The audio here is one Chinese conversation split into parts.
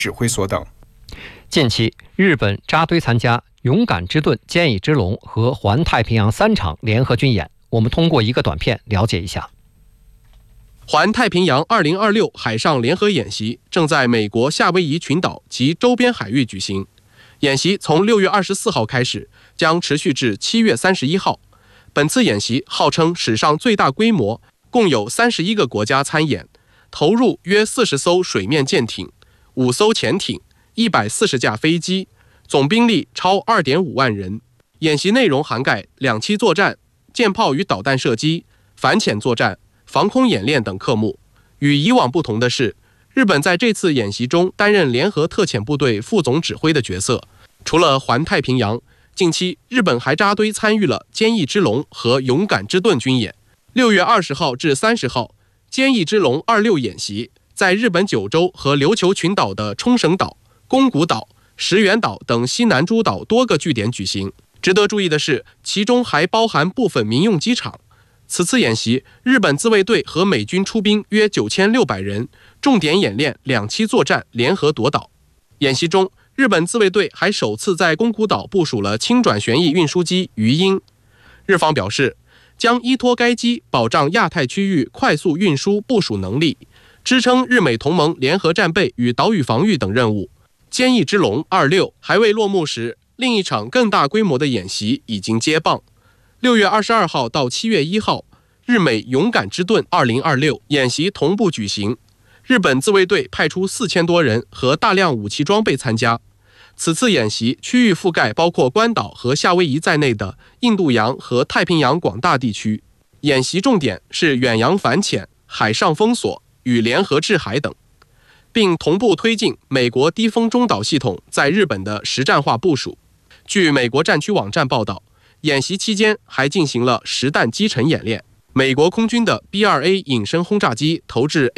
指挥所等。 近期，日本扎堆参加勇敢之盾、坚毅之龙和环太平洋3场联合军演。我们通过一个短片了解一下。 环太平洋2026海上联合演习正在美国夏威夷群岛及周边海域举行。演习从6月24号开始，将持续至7月31号。本次演习号称史上最大规模，共有31个国家参演，投入约40艘水面舰艇、5艘潜艇、140架飞机，总兵力超2.5万人。演习内容涵盖两栖作战、舰炮与导弹射击、反潜作战、防空演练等科目。与以往不同的是，日本在这次演习中担任联合特遣部队副总指挥的角色。除了环太平洋，近期日本还扎堆参与了坚毅之龙和勇敢之盾军演。6月20号至30号，坚毅之龙26演习在日本九州和琉球群岛的冲绳岛、宫古岛、石垣岛等西南诸岛多个据点举行。值得注意的是，其中还包含部分民用机场。此次演习，日本自卫队和美军出兵约9600人，重点演练两栖作战、联合夺岛。演习中，日本自卫队还首次在宫古岛部署了轻转旋翼运输机鱼鹰。日方表示，将依托该机保障亚太区域快速运输部署能力，支撑日美同盟联合战备与岛屿防御等任务。坚毅之龙26还未落幕时，另一场更大规模的演习已经接棒。6月22号到7月1号，日美勇敢之盾2026演习同步举行。日本自卫队派出4000多人和大量武器装备参加。此次演习区域覆盖包括关岛和夏威夷在内的印度洋和太平洋广大地区。演习重点是远洋反潜、海上封锁与联合制海等，并同步推进美国低空中导系统在日本的实战化部署。据美国战区网站报道，演习期间还进行了实弹击沉演练。美国空军的 B-2A 隐身轰炸机投掷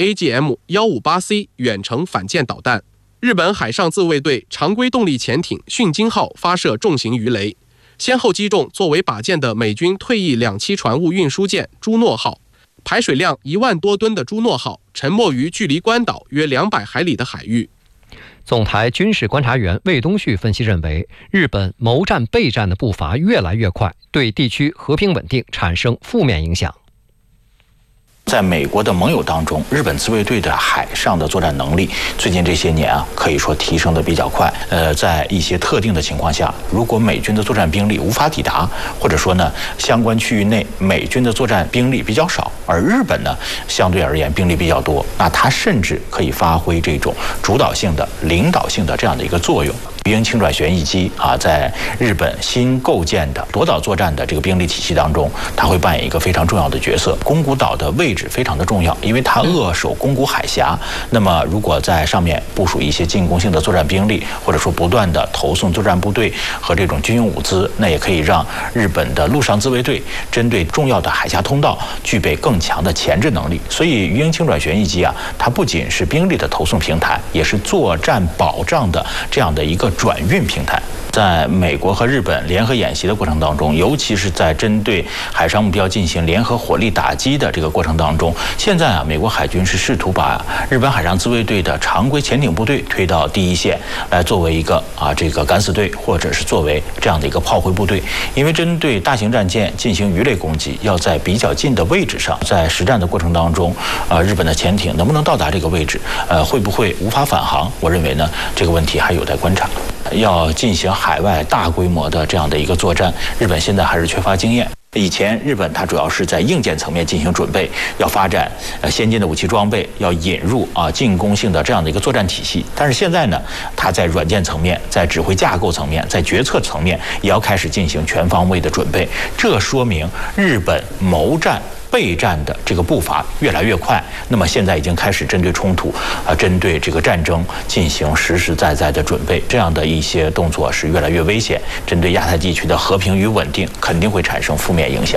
AGM-158C 远程反舰导弹。日本海上自卫队常规动力潜艇训鲸号发射重型鱼雷，先后击中作为靶舰的美军退役两栖船坞运输舰朱诺号。排水量1万多吨的朱诺号沉没于距离关岛约200海里的海域。 总台军事观察员魏东旭分析认为，日本谋战备战的步伐越来越快，对地区和平稳定产生负面影响。 在美国的盟友当中，日本自卫队的海上的作战能力最近这些年可以说提升的比较快。在一些特定的情况下，如果美军的作战兵力无法抵达，或者说呢相关区域内美军的作战兵力比较少，而日本呢相对而言兵力比较多，那它甚至可以发挥这种主导性的、领导性的这样的一个作用。鱼鹰轻转旋翼机在日本新构建的夺岛作战的这个兵力体系当中，它会扮演一个非常重要的角色。宫古岛的位置非常的重要，因为它扼守宫古海峡。那么如果在上面部署一些进攻性的作战兵力，或者说不断的投送作战部队和这种军用物资，那也可以让日本的陆上自卫队针对重要的海峡通道具备更强的前置能力。所以鱼鹰轻转旋翼机它不仅是兵力的投送平台，也是作战保障的这样的一个转运平台。在美国和日本联合演习的过程当中，尤其是在针对海上目标进行联合火力打击的这个过程当中，现在美国海军是试图把日本海上自卫队的常规潜艇部队推到第一线，来作为一个这个敢死队，或者是作为这样的一个炮灰部队。因为针对大型战舰进行鱼类攻击，要在比较近的位置上，在实战的过程当中，日本的潜艇能不能到达这个位置，会不会无法返航？我认为呢，这个问题还有待观察。要进行海外大规模的这样的一个作战，日本现在还是缺乏经验。以前日本它主要是在硬件层面进行准备，要发展先进的武器装备，要引入进攻性的这样的一个作战体系。但是现在呢，它在软件层面、在指挥架构层面、在决策层面，也要开始进行全方位的准备。这说明日本谋战备战的这个步伐越来越快，那么现在已经开始针对冲突针对这个战争进行实实在在的准备，这样的一些动作是越来越危险，针对亚太地区的和平与稳定肯定会产生负面影响。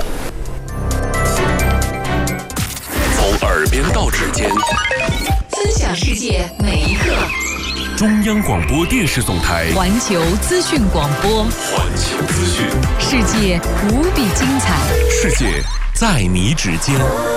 从耳边到指尖， 分享世界每一刻。 中央广播电视总台环球资讯广播， 环球资讯， 世界无比精彩， 世界在你指尖。